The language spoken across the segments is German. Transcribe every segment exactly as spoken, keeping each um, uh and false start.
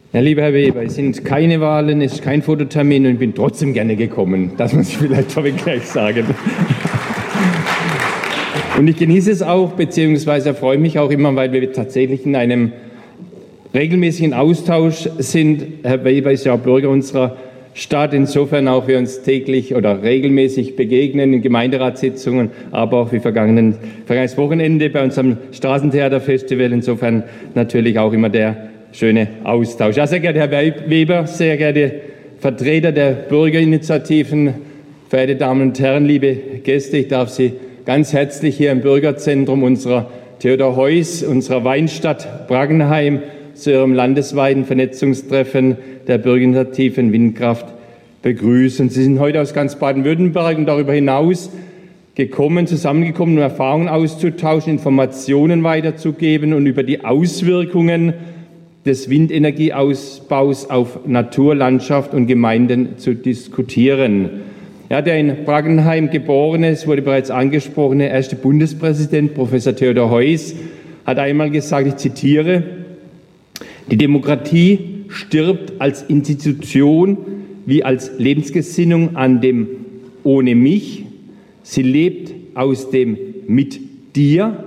Ja, lieber Herr Weber, es sind keine Wahlen, es ist kein Fototermin und ich bin trotzdem gerne gekommen. Das muss ich vielleicht vorweg gleich sagen. Und ich genieße es auch, beziehungsweise freue mich auch immer, weil wir tatsächlich in einem regelmäßigen Austausch sind. Herr Weber ist ja auch Bürger unserer Stadt, insofern auch wir uns täglich oder regelmäßig begegnen in Gemeinderatssitzungen, aber auch wie vergangenen, vergangenes Wochenende bei unserem Straßentheaterfestival. Insofern natürlich auch immer der schöne Austausch. Ja, sehr geehrter Herr Weber, sehr geehrte Vertreter der Bürgerinitiativen, verehrte Damen und Herren, liebe Gäste, ich darf Sie ganz herzlich hier im Bürgerzentrum unserer Theodor Heuss, unserer Weinstadt Brackenheim, zu Ihrem landesweiten Vernetzungstreffen der Bürgerinitiativen Windkraft begrüßen. Sie sind heute aus ganz Baden-Württemberg und darüber hinaus gekommen, zusammengekommen, um Erfahrungen auszutauschen, Informationen weiterzugeben und über die Auswirkungen des Windenergieausbaus auf Natur, Landschaft und Gemeinden zu diskutieren. Ja, der in Brackenheim geborene, es wurde bereits angesprochene erste Bundespräsident, Professor Theodor Heuss, hat einmal gesagt, ich zitiere, die Demokratie stirbt als Institution wie als Lebensgesinnung an dem Ohne mich. Sie lebt aus dem Mit dir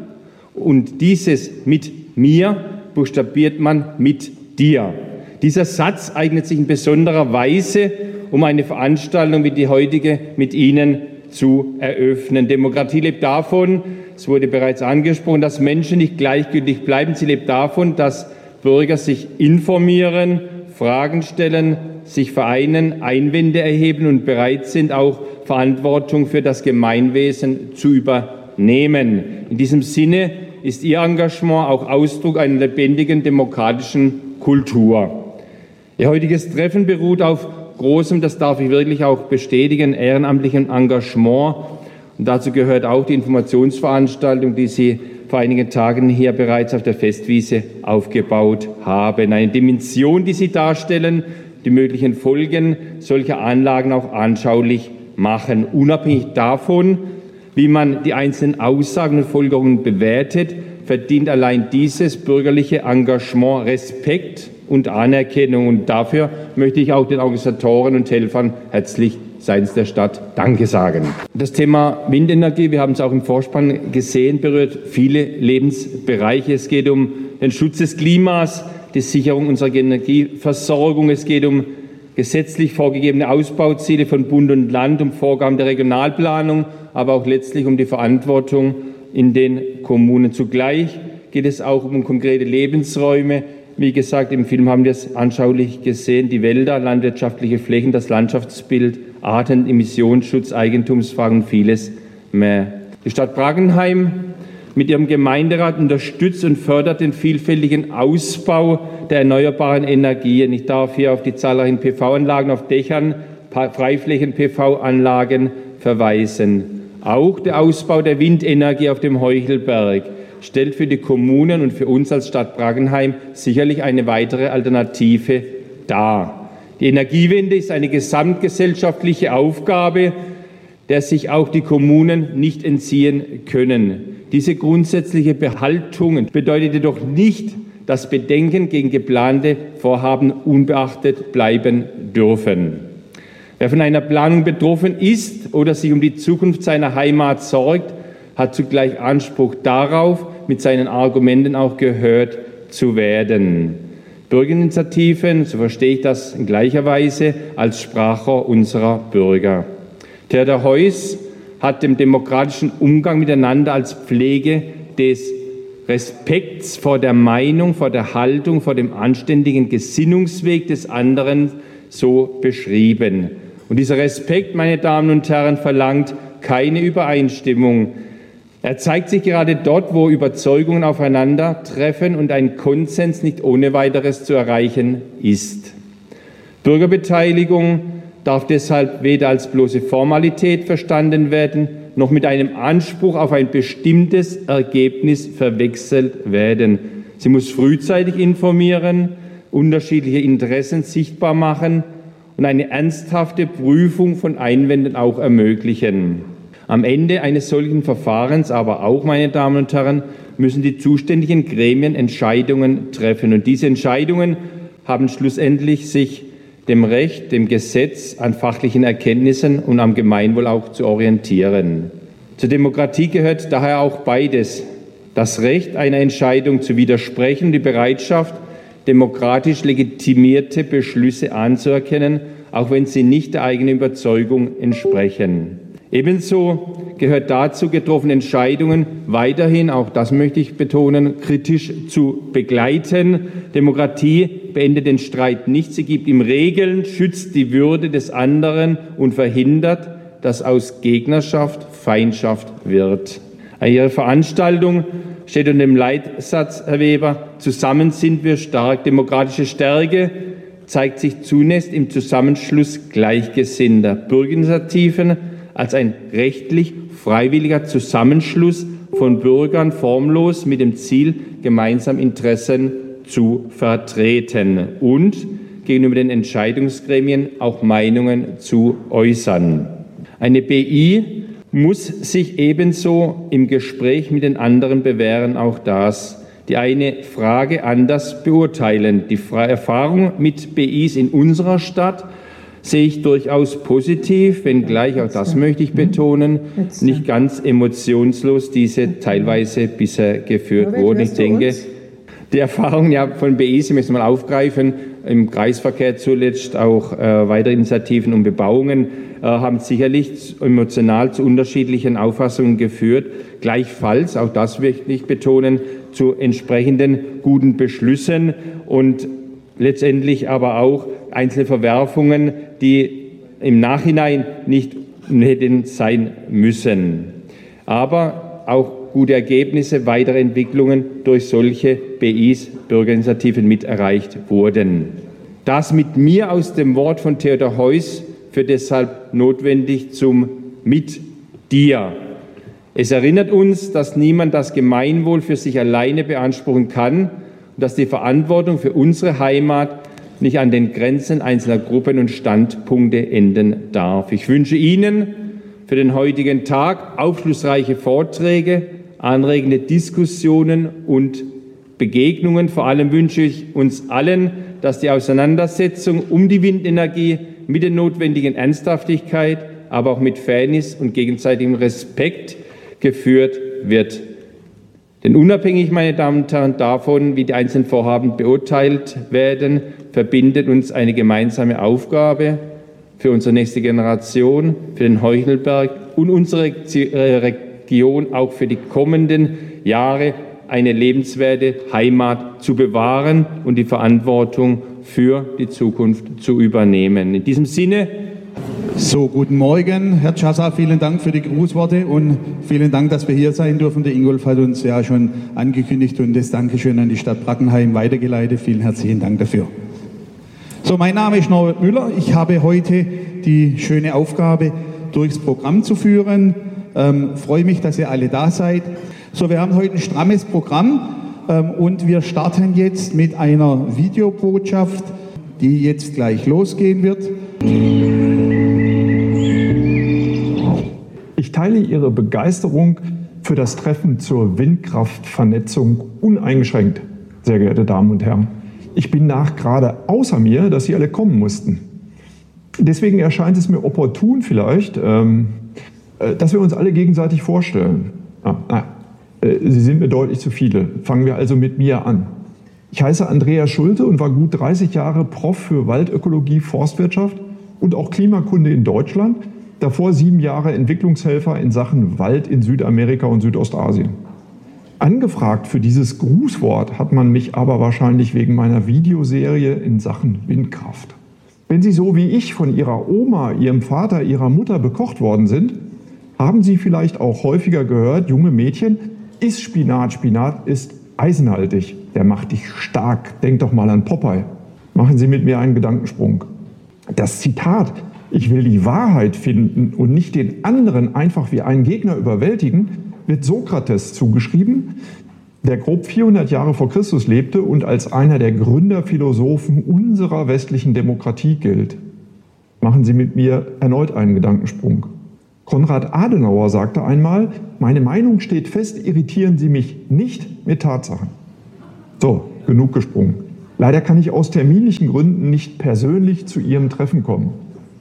und dieses Mit mir buchstabiert man mit dir. Dieser Satz eignet sich in besonderer Weise, um eine Veranstaltung wie die heutige mit Ihnen zu eröffnen. Demokratie lebt davon, es wurde bereits angesprochen, dass Menschen nicht gleichgültig bleiben. Sie lebt davon, dass Bürger sich informieren, Fragen stellen, sich vereinen, Einwände erheben und bereit sind, auch Verantwortung für das Gemeinwesen zu übernehmen. In diesem Sinne ist Ihr Engagement auch Ausdruck einer lebendigen demokratischen Kultur. Ihr heutiges Treffen beruht auf großem, das darf ich wirklich auch bestätigen, ehrenamtlichem Engagement. Und dazu gehört auch die Informationsveranstaltung, die Sie vor einigen Tagen hier bereits auf der Festwiese aufgebaut haben. Eine Dimension, die Sie darstellen, die möglichen Folgen solcher Anlagen auch anschaulich machen. Unabhängig davon, wie man die einzelnen Aussagen und Folgerungen bewertet, verdient allein dieses bürgerliche Engagement Respekt und Anerkennung. Und dafür möchte ich auch den Organisatoren und Helfern herzlich seitens der Stadt Danke sagen. Das Thema Windenergie, wir haben es auch im Vorspann gesehen, berührt viele Lebensbereiche. Es geht um den Schutz des Klimas, die Sicherung unserer Energieversorgung. Es geht um gesetzlich vorgegebene Ausbauziele von Bund und Land, um Vorgaben der Regionalplanung, aber auch letztlich um die Verantwortung in den Kommunen. Zugleich geht es auch um konkrete Lebensräume. Wie gesagt, im Film haben wir es anschaulich gesehen, die Wälder, landwirtschaftliche Flächen, das Landschaftsbild, Arten, Emissionsschutz, Eigentumsfragen und vieles mehr. Die Stadt Brackenheim mit ihrem Gemeinderat unterstützt und fördert den vielfältigen Ausbau der erneuerbaren Energien. Ich darf hier auf die zahlreichen P V-Anlagen auf Dächern, Freiflächen-P V-Anlagen verweisen. Auch der Ausbau der Windenergie auf dem Heuchelberg stellt für die Kommunen und für uns als Stadt Brackenheim sicherlich eine weitere Alternative dar. Die Energiewende ist eine gesamtgesellschaftliche Aufgabe, der sich auch die Kommunen nicht entziehen können. Diese grundsätzliche Behaltung bedeutet jedoch nicht, dass Bedenken gegen geplante Vorhaben unbeachtet bleiben dürfen. Wer von einer Planung betroffen ist oder sich um die Zukunft seiner Heimat sorgt, hat zugleich Anspruch darauf, mit seinen Argumenten auch gehört zu werden. Bürgerinitiativen, so verstehe ich das in gleicher Weise, als Sprachrohr unserer Bürger. Theodor Heuss hat dem demokratischen Umgang miteinander als Pflege des Respekts vor der Meinung, vor der Haltung, vor dem anständigen Gesinnungsweg des anderen so beschrieben. Und dieser Respekt, meine Damen und Herren, verlangt keine Übereinstimmung. Er zeigt sich gerade dort, wo Überzeugungen aufeinandertreffen und ein Konsens nicht ohne weiteres zu erreichen ist. Bürgerbeteiligung darf deshalb weder als bloße Formalität verstanden werden, noch mit einem Anspruch auf ein bestimmtes Ergebnis verwechselt werden. Sie muss frühzeitig informieren, unterschiedliche Interessen sichtbar machen und eine ernsthafte Prüfung von Einwänden auch ermöglichen. Am Ende eines solchen Verfahrens aber auch, meine Damen und Herren, müssen die zuständigen Gremien Entscheidungen treffen. Und diese Entscheidungen haben schlussendlich sich dem Recht, dem Gesetz, an fachlichen Erkenntnissen und am Gemeinwohl auch zu orientieren. Zur Demokratie gehört daher auch beides: das Recht, einer Entscheidung zu widersprechen und die Bereitschaft, demokratisch legitimierte Beschlüsse anzuerkennen, auch wenn sie nicht der eigenen Überzeugung entsprechen. Ebenso gehört dazu, getroffene Entscheidungen weiterhin, auch das möchte ich betonen, kritisch zu begleiten. Demokratie beendet den Streit nicht, sie gibt ihm Regeln, schützt die Würde des anderen und verhindert, dass aus Gegnerschaft Feindschaft wird. Ihre Veranstaltung steht unter dem Leitsatz, Herr Weber: Zusammen sind wir stark. Demokratische Stärke zeigt sich zunächst im Zusammenschluss Gleichgesinnter. Bürgerinitiativen als ein rechtlich freiwilliger Zusammenschluss von Bürgern, formlos mit dem Ziel, gemeinsam Interessen zu vertreten und gegenüber den Entscheidungsgremien auch Meinungen zu äußern. Eine B I muss sich ebenso im Gespräch mit den anderen bewähren, auch das, die eine Frage anders beurteilen. Die Erfahrung mit B Is in unserer Stadt sehe ich durchaus positiv, wenngleich, auch das möchte ich betonen, nicht ganz emotionslos diese teilweise bisher geführt wurden. Ich denke, die Erfahrungen ja von B Is, ich möchte mal aufgreifen, im Kreisverkehr zuletzt auch äh, weitere Initiativen und Bebauungen äh, haben sicherlich emotional zu unterschiedlichen Auffassungen geführt. Gleichfalls, auch das möchte ich betonen, zu entsprechenden guten Beschlüssen und letztendlich aber auch einzelne Verwerfungen, die im Nachhinein nicht hätten sein müssen. Aber auch gute Ergebnisse, weitere Entwicklungen durch solche B Is, Bürgerinitiativen, mit erreicht wurden. Das mit mir aus dem Wort von Theodor Heuss führt deshalb notwendig zum Mit dir. Es erinnert uns, dass niemand das Gemeinwohl für sich alleine beanspruchen kann und dass die Verantwortung für unsere Heimat nicht an den Grenzen einzelner Gruppen und Standpunkte enden darf. Ich wünsche Ihnen für den heutigen Tag aufschlussreiche Vorträge, anregende Diskussionen und Begegnungen. Vor allem wünsche ich uns allen, dass die Auseinandersetzung um die Windenergie mit der notwendigen Ernsthaftigkeit, aber auch mit Fairness und gegenseitigem Respekt geführt wird. Denn unabhängig, meine Damen und Herren, davon, wie die einzelnen Vorhaben beurteilt werden, verbindet uns eine gemeinsame Aufgabe für unsere nächste Generation, für den Heuchelberg und unsere Region auch für die kommenden Jahre, eine lebenswerte Heimat zu bewahren und die Verantwortung für die Zukunft zu übernehmen. In diesem Sinne. So, guten Morgen, Herr Chassa, vielen Dank für die Grußworte und vielen Dank, dass wir hier sein dürfen. Der Ingolf hat uns ja schon angekündigt und das Dankeschön an die Stadt Brackenheim weitergeleitet. Vielen herzlichen Dank dafür. So, mein Name ist Norbert Müller. Ich habe heute die schöne Aufgabe, durchs Programm zu führen. Ähm, freue mich, dass ihr alle da seid. So, wir haben heute ein strammes Programm ähm, und wir starten jetzt mit einer Videobotschaft, die jetzt gleich losgehen wird. Ich teile Ihre Begeisterung für das Treffen zur Windkraftvernetzung uneingeschränkt, sehr geehrte Damen und Herren. Ich bin nachgerade außer mir, dass Sie alle kommen mussten. Deswegen erscheint es mir opportun vielleicht, ähm, äh, dass wir uns alle gegenseitig vorstellen. Ah, ah, äh, Sie sind mir deutlich zu viele. Fangen wir also mit mir an. Ich heiße Andreas Schulte und war gut dreißig Jahre Prof für Waldökologie, Forstwirtschaft und auch Klimakunde in Deutschland. Davor sieben Jahre Entwicklungshelfer in Sachen Wald in Südamerika und Südostasien. Angefragt für dieses Grußwort hat man mich aber wahrscheinlich wegen meiner Videoserie in Sachen Windkraft. Wenn Sie so wie ich von Ihrer Oma, Ihrem Vater, Ihrer Mutter bekocht worden sind, haben Sie vielleicht auch häufiger gehört, junge Mädchen, iss Spinat, Spinat ist eisenhaltig, der macht dich stark, denk doch mal an Popeye. Machen Sie mit mir einen Gedankensprung. Das Zitat, ich will die Wahrheit finden und nicht den anderen einfach wie einen Gegner überwältigen, wird Sokrates zugeschrieben, der grob vierhundert Jahre vor Christus lebte und als einer der Gründerphilosophen unserer westlichen Demokratie gilt. Machen Sie mit mir erneut einen Gedankensprung. Konrad Adenauer sagte einmal, meine Meinung steht fest, irritieren Sie mich nicht mit Tatsachen. So, genug gesprungen. Leider kann ich aus terminlichen Gründen nicht persönlich zu Ihrem Treffen kommen.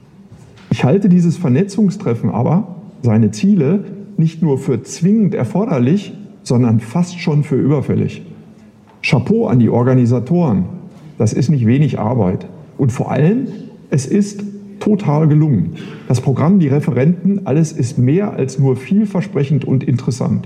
Ich halte dieses Vernetzungstreffen aber, seine Ziele, nicht nur für zwingend erforderlich, sondern fast schon für überfällig. Chapeau an die Organisatoren. Das ist nicht wenig Arbeit. Und vor allem, es ist total gelungen. Das Programm, die Referenten, alles ist mehr als nur vielversprechend und interessant.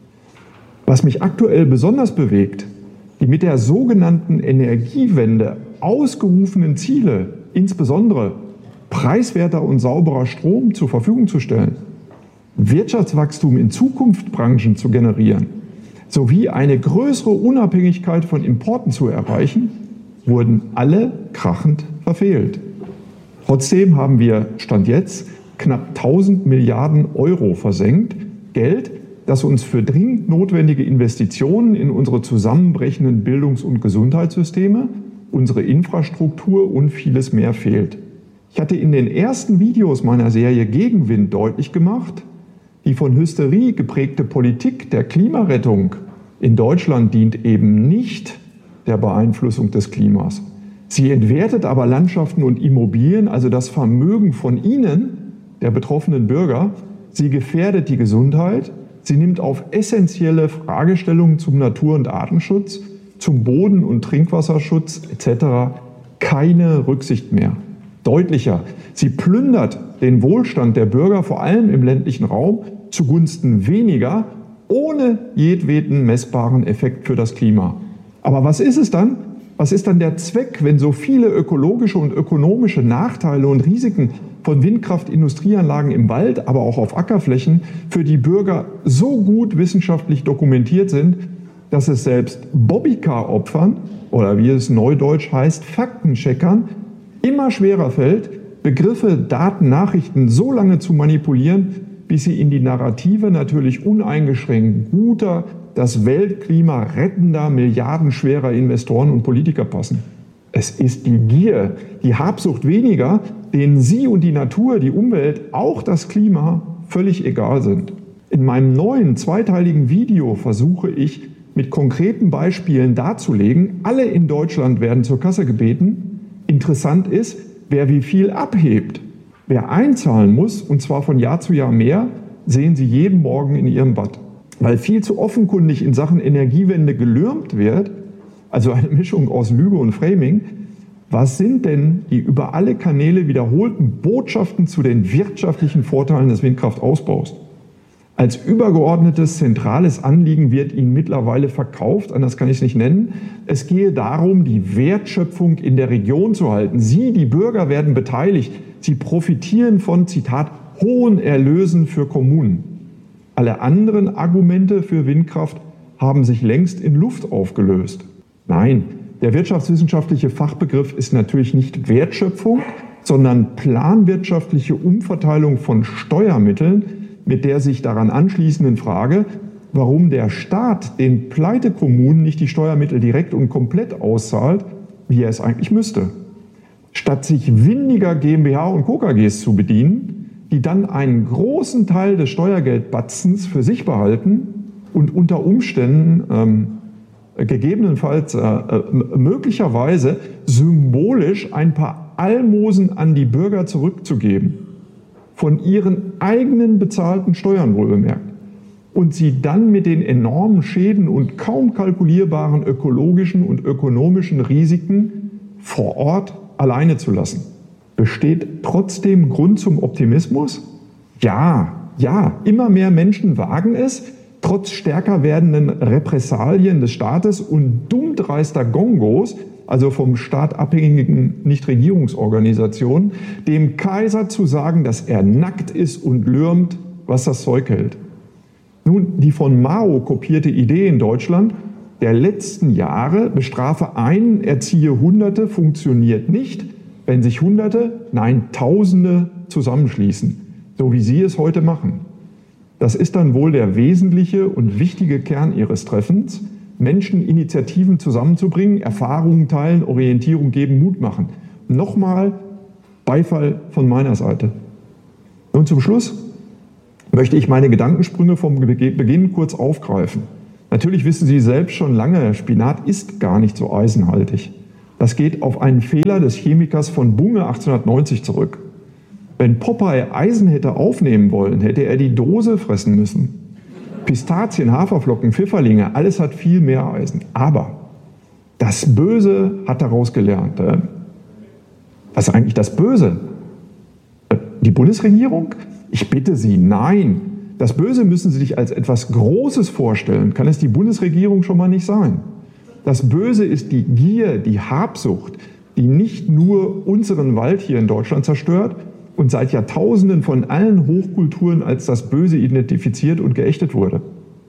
Was mich aktuell besonders bewegt, die mit der sogenannten Energiewende ausgerufenen Ziele, insbesondere preiswerter und sauberer Strom zur Verfügung zu stellen, Wirtschaftswachstum in Zukunftsbranchen zu generieren, sowie eine größere Unabhängigkeit von Importen zu erreichen, wurden alle krachend verfehlt. Trotzdem haben wir, Stand jetzt, knapp tausend Milliarden Euro versenkt, Geld, das uns für dringend notwendige Investitionen in unsere zusammenbrechenden Bildungs- und Gesundheitssysteme, unsere Infrastruktur und vieles mehr fehlt. Ich hatte in den ersten Videos meiner Serie Gegenwind deutlich gemacht, die von Hysterie geprägte Politik der Klimarettung in Deutschland dient eben nicht der Beeinflussung des Klimas. Sie entwertet aber Landschaften und Immobilien, also das Vermögen von Ihnen, der betroffenen Bürger. Sie gefährdet die Gesundheit. Sie nimmt auf essentielle Fragestellungen zum Natur- und Artenschutz, zum Boden- und Trinkwasserschutz et cetera keine Rücksicht mehr. Deutlicher, sie plündert den Wohlstand der Bürger, vor allem im ländlichen Raum, zugunsten weniger, ohne jedweden messbaren Effekt für das Klima. Aber was ist es dann? Was ist dann der Zweck, wenn so viele ökologische und ökonomische Nachteile und Risiken von Windkraftindustrieanlagen im Wald, aber auch auf Ackerflächen für die Bürger so gut wissenschaftlich dokumentiert sind, dass es selbst Bobbycar-Opfern oder wie es neudeutsch heißt, Faktencheckern immer schwerer fällt, Begriffe, Daten, Nachrichten so lange zu manipulieren, bis sie in die Narrative natürlich uneingeschränkt guter, das Weltklima rettender, milliardenschwerer Investoren und Politiker passen. Es ist die Gier, die Habsucht weniger, denen Sie und die Natur, die Umwelt, auch das Klima völlig egal sind. In meinem neuen zweiteiligen Video versuche ich mit konkreten Beispielen darzulegen, alle in Deutschland werden zur Kasse gebeten. Interessant ist, wer wie viel abhebt. Wer einzahlen muss, und zwar von Jahr zu Jahr mehr, sehen Sie jeden Morgen in Ihrem Bad. Weil viel zu offenkundig in Sachen Energiewende gelürmt wird, also eine Mischung aus Lüge und Framing, was sind denn die über alle Kanäle wiederholten Botschaften zu den wirtschaftlichen Vorteilen des Windkraftausbaus? Als übergeordnetes, zentrales Anliegen wird Ihnen mittlerweile verkauft, anders kann ich es nicht nennen, es gehe darum, die Wertschöpfung in der Region zu halten. Sie, die Bürger, werden beteiligt. Sie profitieren von, Zitat, hohen Erlösen für Kommunen. Alle anderen Argumente für Windkraft haben sich längst in Luft aufgelöst. Nein, der wirtschaftswissenschaftliche Fachbegriff ist natürlich nicht Wertschöpfung, sondern planwirtschaftliche Umverteilung von Steuermitteln mit der sich daran anschließenden Frage, warum der Staat den Pleitekommunen nicht die Steuermittel direkt und komplett auszahlt, wie er es eigentlich müsste. Statt sich windiger GmbH und Co. KGs zu bedienen, die dann einen großen Teil des Steuergeldbatzens für sich behalten und unter Umständen ähm, gegebenenfalls äh, äh, möglicherweise symbolisch ein paar Almosen an die Bürger zurückzugeben, von ihren eigenen bezahlten Steuern wohlbemerkt, und sie dann mit den enormen Schäden und kaum kalkulierbaren ökologischen und ökonomischen Risiken vor Ort alleine zu lassen. Besteht trotzdem Grund zum Optimismus? Ja, ja, immer mehr Menschen wagen es, trotz stärker werdenden Repressalien des Staates und dummdreister Gongos, also vom Staat abhängigen Nichtregierungsorganisationen, dem Kaiser zu sagen, dass er nackt ist und lürmt, was das Zeug hält. Nun, die von Mao kopierte Idee in Deutschland der letzten Jahre, bestrafe einen, erziehe Hunderte, funktioniert nicht, wenn sich Hunderte, nein Tausende zusammenschließen, so wie Sie es heute machen. Das ist dann wohl der wesentliche und wichtige Kern Ihres Treffens, Menschen, Initiativen zusammenzubringen, Erfahrungen teilen, Orientierung geben, Mut machen. Nochmal Beifall von meiner Seite. Und zum Schluss möchte ich meine Gedankensprünge vom Beginn kurz aufgreifen. Natürlich wissen Sie selbst schon lange, Spinat ist gar nicht so eisenhaltig. Das geht auf einen Fehler des Chemikers von Bunge achtzehnhundertneunzig zurück. Wenn Popeye Eisen hätte aufnehmen wollen, hätte er die Dose fressen müssen. Pistazien, Haferflocken, Pfifferlinge, alles hat viel mehr Eisen. Aber das Böse hat daraus gelernt. Was ist eigentlich das Böse? Die Bundesregierung? Ich bitte Sie, nein. Das Böse müssen Sie sich als etwas Großes vorstellen. Kann es die Bundesregierung schon mal nicht sein. Das Böse ist die Gier, die Habsucht, die nicht nur unseren Wald hier in Deutschland zerstört und seit Jahrtausenden von allen Hochkulturen als das Böse identifiziert und geächtet wurde.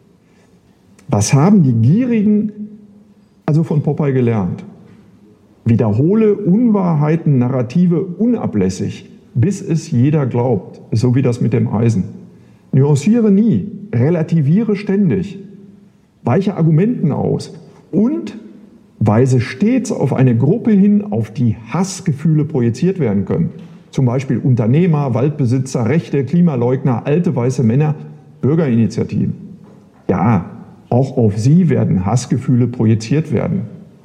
Was haben die Gierigen also von Popeye gelernt? Wiederhole Unwahrheiten, Narrative unablässig, bis es jeder glaubt, so wie das mit dem Eisen. Nuanciere nie, relativiere ständig, weiche Argumenten aus und weise stets auf eine Gruppe hin, auf die Hassgefühle projiziert werden können. Zum Beispiel Unternehmer, Waldbesitzer, Rechte, Klimaleugner, alte weiße Männer, Bürgerinitiativen. Ja, auch auf sie werden Hassgefühle projiziert werden.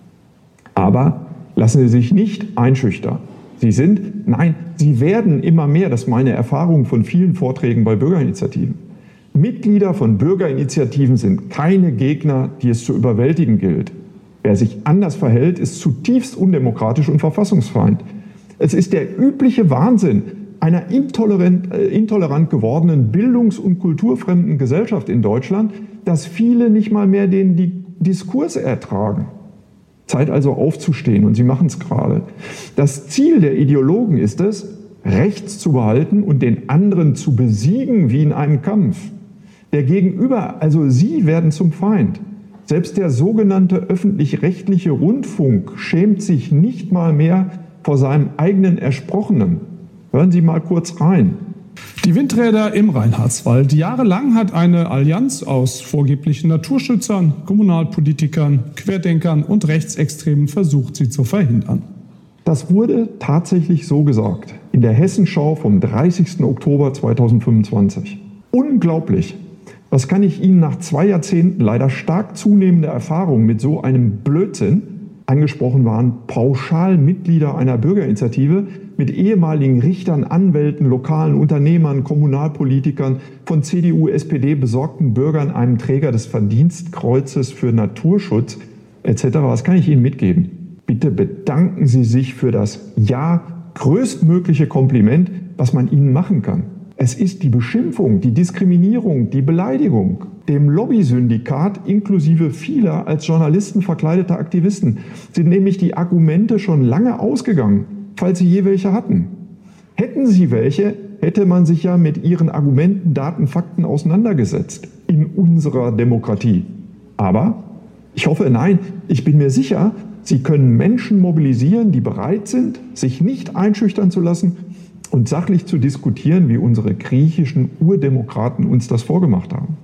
Aber lassen Sie sich nicht einschüchtern. Sie sind, nein, sie werden immer mehr, das ist meine Erfahrung von vielen Vorträgen bei Bürgerinitiativen. Mitglieder von Bürgerinitiativen sind keine Gegner, die es zu überwältigen gilt. Wer sich anders verhält, ist zutiefst undemokratisch und verfassungsfeind. Es ist der übliche Wahnsinn einer intolerant, äh, intolerant gewordenen, bildungs- und kulturfremden Gesellschaft in Deutschland, dass viele nicht mal mehr den die Diskurs ertragen. Zeit also aufzustehen, und sie machen es gerade. Das Ziel der Ideologen ist es, Rechts zu behalten und den anderen zu besiegen wie in einem Kampf. Der Gegenüber, also Sie, werden zum Feind. Selbst der sogenannte öffentlich-rechtliche Rundfunk schämt sich nicht mal mehr vor seinem eigenen Ersprochenen. Hören Sie mal kurz rein. Die Windräder im Reinhardswald. Jahrelang hat eine Allianz aus vorgeblichen Naturschützern, Kommunalpolitikern, Querdenkern und Rechtsextremen versucht, sie zu verhindern. Das wurde tatsächlich so gesagt in der Hessenschau vom dreißigsten Oktober zweitausendfünfundzwanzig. Unglaublich. Was kann ich Ihnen nach zwei Jahrzehnten leider stark zunehmender Erfahrung mit so einem Blödsinn, angesprochen waren pauschal Mitglieder einer Bürgerinitiative mit ehemaligen Richtern, Anwälten, lokalen Unternehmern, Kommunalpolitikern, von C D U, S P D besorgten Bürgern, einem Träger des Verdienstkreuzes für Naturschutz et cetera. Was kann ich Ihnen mitgeben? Bitte bedanken Sie sich für das ja größtmögliche Kompliment, was man Ihnen machen kann. Es ist die Beschimpfung, die Diskriminierung, die Beleidigung. Dem Lobbysyndikat inklusive vieler als Journalisten verkleideter Aktivisten sind nämlich die Argumente schon lange ausgegangen, falls sie je welche hatten. Hätten sie welche, hätte man sich ja mit ihren Argumenten, Daten, Fakten auseinandergesetzt in unserer Demokratie. Aber ich hoffe, nein, ich bin mir sicher, Sie können Menschen mobilisieren, die bereit sind, sich nicht einschüchtern zu lassen und sachlich zu diskutieren, wie unsere griechischen Urdemokraten uns das vorgemacht haben.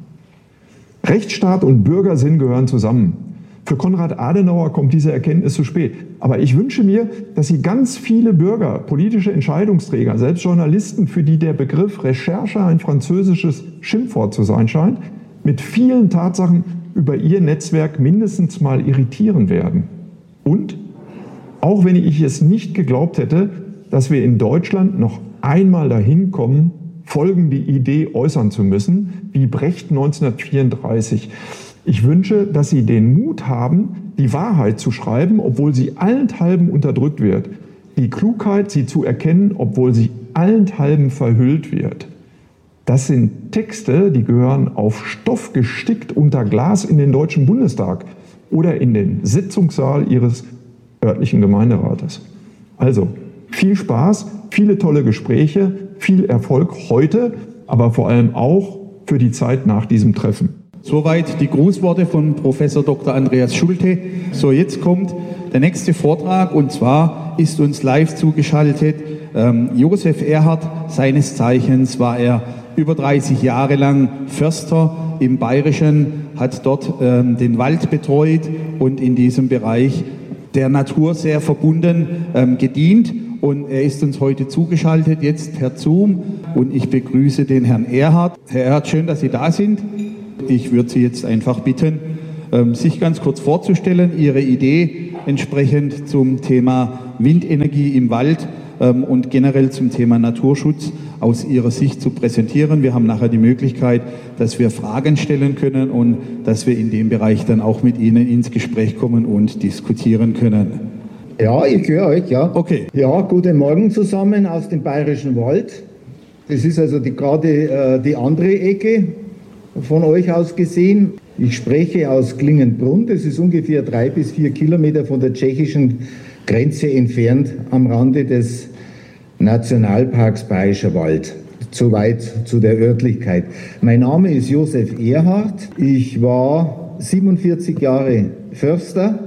Rechtsstaat und Bürgersinn gehören zusammen. Für Konrad Adenauer kommt diese Erkenntnis zu spät. Aber ich wünsche mir, dass Sie ganz viele Bürger, politische Entscheidungsträger, selbst Journalisten, für die der Begriff Recherche ein französisches Schimpfwort zu sein scheint, mit vielen Tatsachen über Ihr Netzwerk mindestens mal irritieren werden. Und, auch wenn ich es nicht geglaubt hätte, dass wir in Deutschland noch einmal dahin kommen, folgende Idee äußern zu müssen, wie Brecht neunzehnhundertvierunddreißig. Ich wünsche, dass Sie den Mut haben, die Wahrheit zu schreiben, obwohl sie allenthalben unterdrückt wird. Die Klugheit, sie zu erkennen, obwohl sie allenthalben verhüllt wird. Das sind Texte, die gehören auf Stoff gestickt unter Glas in den Deutschen Bundestag oder in den Sitzungssaal Ihres örtlichen Gemeinderates. Also, viel Spaß, viele tolle Gespräche, viel Erfolg heute, aber vor allem auch für die Zeit nach diesem Treffen. Soweit die Grußworte von Professor Doktor Andreas Schulte. So, jetzt kommt der nächste Vortrag, und zwar ist uns live zugeschaltet ähm, Josef Erhardt. Seines Zeichens war er über dreißig Jahre lang Förster im Bayerischen, hat dort ähm, den Wald betreut und in diesem Bereich der Natur sehr verbunden ähm, gedient. Und er ist uns heute zugeschaltet, jetzt per Zoom. Und ich begrüße den Herrn Erhardt. Herr Erhardt, schön, dass Sie da sind. Ich würde Sie jetzt einfach bitten, sich ganz kurz vorzustellen, Ihre Idee entsprechend zum Thema Windenergie im Wald und generell zum Thema Naturschutz aus Ihrer Sicht zu präsentieren. Wir haben nachher die Möglichkeit, dass wir Fragen stellen können und dass wir in dem Bereich dann auch mit Ihnen ins Gespräch kommen und diskutieren können. Ja, ich höre euch, ja. Okay. Ja, guten Morgen zusammen aus dem Bayerischen Wald. Das ist also die, gerade äh, die andere Ecke von euch aus gesehen. Ich spreche aus Klingenbrunn, das ist ungefähr drei bis vier Kilometer von der tschechischen Grenze entfernt am Rande des Nationalparks Bayerischer Wald. Soweit zu der Örtlichkeit. Mein Name ist Josef Erhardt. Ich war siebenundvierzig Jahre Förster,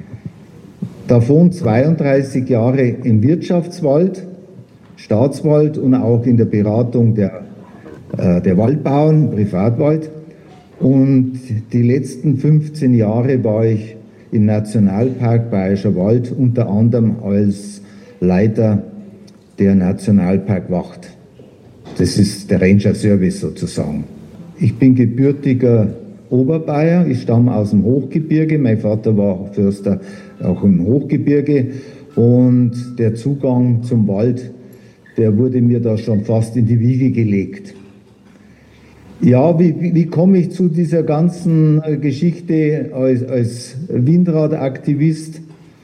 davon zweiunddreißig Jahre im Wirtschaftswald, Staatswald und auch in der Beratung der, äh, der Waldbauern, Privatwald. Und die letzten fünfzehn Jahre war ich im Nationalpark Bayerischer Wald, unter anderem als Leiter der Nationalparkwacht. Das ist der Ranger Service sozusagen. Ich bin gebürtiger Oberbayer, ich stamme aus dem Hochgebirge, mein Vater war Förster auch im Hochgebirge und der Zugang zum Wald, der wurde mir da schon fast in die Wiege gelegt. Ja, wie, wie, wie komme ich zu dieser ganzen Geschichte als, als Windradaktivist?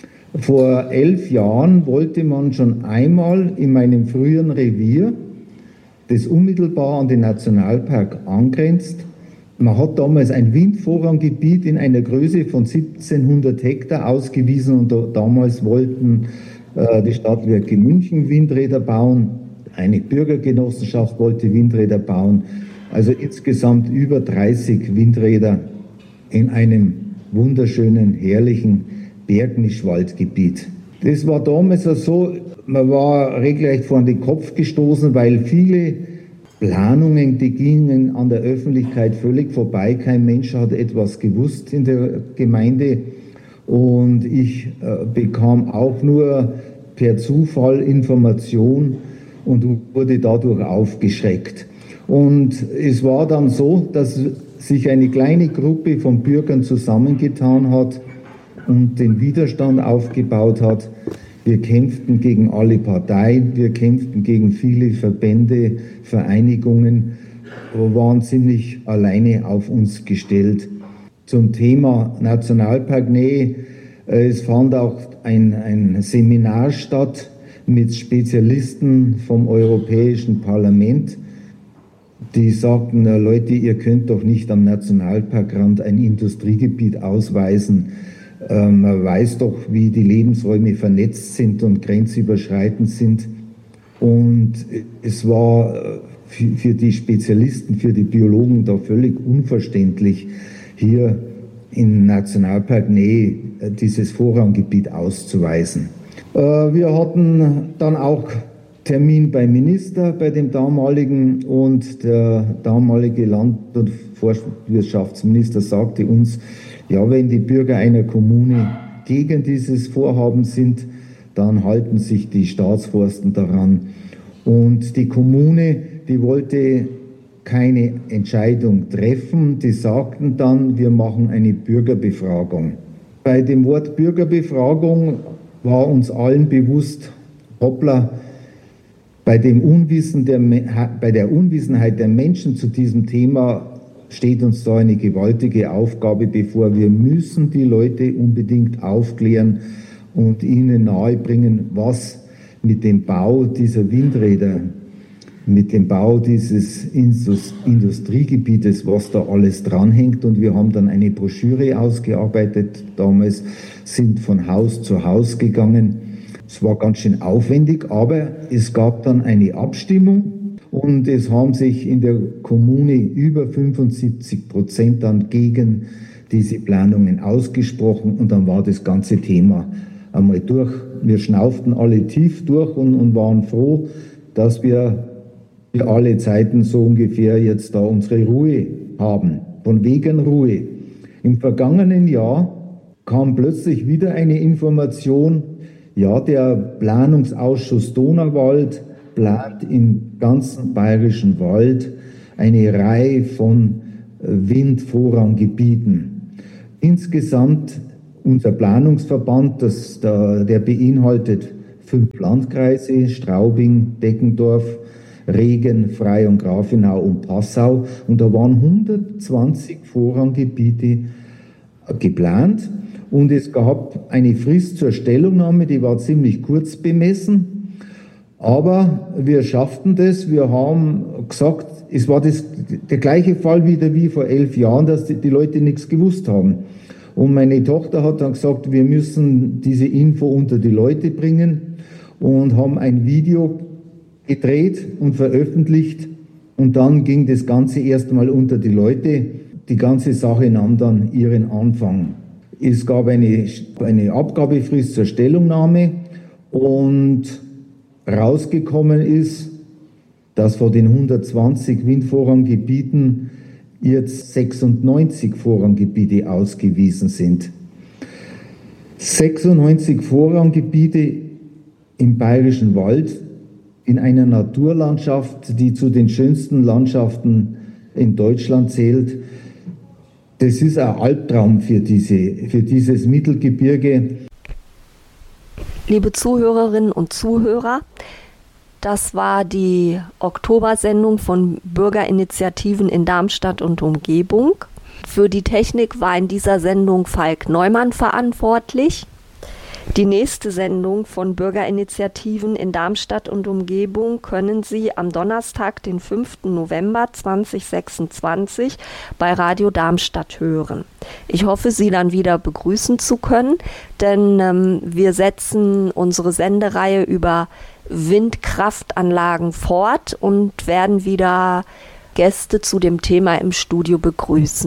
Vor elf Jahren wollte man schon einmal in meinem früheren Revier, das unmittelbar an den Nationalpark angrenzt, man hat damals ein Windvorranggebiet in einer Größe von siebzehnhundert Hektar ausgewiesen und da, damals wollten äh, die Stadtwerke München Windräder bauen, eine Bürgergenossenschaft wollte Windräder bauen. Also insgesamt über dreißig Windräder in einem wunderschönen, herrlichen Bergmischwaldgebiet. Das war damals so, man war regelrecht vor den Kopf gestoßen, weil viele Planungen, die gingen an der Öffentlichkeit völlig vorbei. Kein Mensch hat etwas gewusst in der Gemeinde. Und ich äh, bekam auch nur per Zufall Information und wurde dadurch aufgeschreckt. Und es war dann so, dass sich eine kleine Gruppe von Bürgern zusammengetan hat und den Widerstand aufgebaut hat. Wir kämpften gegen alle Parteien, wir kämpften gegen viele Verbände, Vereinigungen, waren ziemlich alleine auf uns gestellt. Zum Thema Nationalparknähe, es fand auch ein, ein Seminar statt mit Spezialisten vom Europäischen Parlament. Die sagten, Leute, ihr könnt doch nicht am Nationalparkrand ein Industriegebiet ausweisen. Man weiß doch, wie die Lebensräume vernetzt sind und grenzüberschreitend sind. Und es war für die Spezialisten, für die Biologen da völlig unverständlich, hier in Nationalparknähe dieses Vorranggebiet auszuweisen. Wir hatten dann auch Termin beim Minister, bei dem damaligen, und der damalige Land- und Forstwirtschaftsminister sagte uns, ja, wenn die Bürger einer Kommune gegen dieses Vorhaben sind, dann halten sich die Staatsforsten daran. Und die Kommune, die wollte keine Entscheidung treffen, die sagten dann, wir machen eine Bürgerbefragung. Bei dem Wort Bürgerbefragung war uns allen bewusst, hoppla, bei, dem Unwissen der, bei der Unwissenheit der Menschen zu diesem Thema steht uns da eine gewaltige Aufgabe bevor. Wir müssen die Leute unbedingt aufklären und ihnen nahebringen, was mit dem Bau dieser Windräder, mit dem Bau dieses Industriegebietes, was da alles dranhängt. Und wir haben dann eine Broschüre ausgearbeitet. Damals sind von Haus zu Haus gegangen. Es war ganz schön aufwendig, aber es gab dann eine Abstimmung. Und es haben sich in der Kommune über fünfundsiebzig Prozent dann gegen diese Planungen ausgesprochen und dann war das ganze Thema einmal durch. Wir schnauften alle tief durch und, und waren froh, dass wir für alle Zeiten so ungefähr jetzt da unsere Ruhe haben. Von wegen Ruhe. Im vergangenen Jahr kam plötzlich wieder eine Information, ja, der Planungsausschuss Donauwald plant im ganzen Bayerischen Wald eine Reihe von Windvorranggebieten. Insgesamt unser Planungsverband, das, der, der beinhaltet fünf Landkreise, Straubing, Deggendorf, Regen, Frei und Grafenau und Passau. Und da waren hundertzwanzig Vorranggebiete geplant. Und es gab eine Frist zur Stellungnahme, die war ziemlich kurz bemessen. Aber wir schafften das. Wir haben gesagt, es war das, der gleiche Fall wieder wie vor elf Jahren, dass die, die Leute nichts gewusst haben. Und meine Tochter hat dann gesagt, wir müssen diese Info unter die Leute bringen und haben ein Video gedreht und veröffentlicht. Und dann ging das Ganze erstmal unter die Leute. Die ganze Sache nahm dann ihren Anfang. Es gab eine, eine Abgabefrist zur Stellungnahme und rausgekommen ist, dass von den hundertzwanzig Windvorranggebieten jetzt sechsundneunzig Vorranggebiete ausgewiesen sind. sechsundneunzig Vorranggebiete im Bayerischen Wald, in einer Naturlandschaft, die zu den schönsten Landschaften in Deutschland zählt. Das ist ein Albtraum für, diese, für dieses Mittelgebirge. Liebe Zuhörerinnen und Zuhörer, das war die Oktobersendung von Bürgerinitiativen in Darmstadt und Umgebung. Für die Technik war in dieser Sendung Falk Neumann verantwortlich. Die nächste Sendung von Bürgerinitiativen in Darmstadt und Umgebung können Sie am Donnerstag, den fünften November zweitausendsechsundzwanzig bei Radio Darmstadt hören. Ich hoffe, Sie dann wieder begrüßen zu können, denn ähm, wir setzen unsere Sendereihe über Windkraftanlagen fort und werden wieder Gäste zu dem Thema im Studio begrüßen.